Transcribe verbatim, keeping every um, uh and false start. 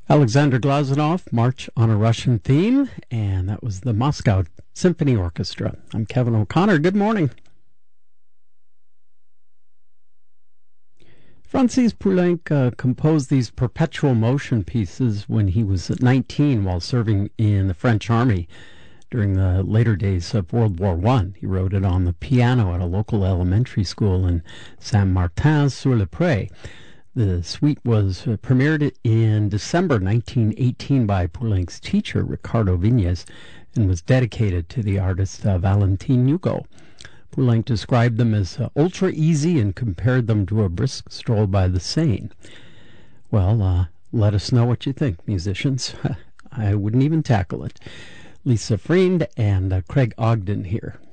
Alexander Glazunov, March on a Russian Theme, and that was the Moscow Symphony Orchestra. I'm Kevin O'Connor. Good morning. Francis Poulenc uh, composed these perpetual motion pieces when he was nineteen while serving in the French army during the later days of World War One. He wrote it on the piano at a local elementary school in Saint-Martin-sur-le-Pré. The suite was uh, premiered in December nineteen eighteen by Poulenc's teacher, Ricardo Vignes, and was dedicated to the artist uh, Valentin Hugo. Poulenc described them as uh, ultra-easy and compared them to a brisk stroll by the Seine. Well, uh, let us know what you think, musicians. I wouldn't even tackle it. Lisa Freend and uh, Craig Ogden here.